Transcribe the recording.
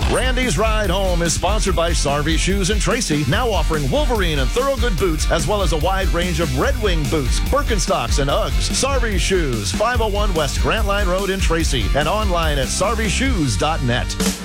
Randy's Ride Home is sponsored by Sarvey Shoes in Tracy, now offering Wolverine and Thorogood boots, as well as a wide range of Red Wing boots, Birkenstocks, and Uggs. Sarvey Shoes, 501 West Grant Line Road in Tracy, and online at sarveyshoes.net.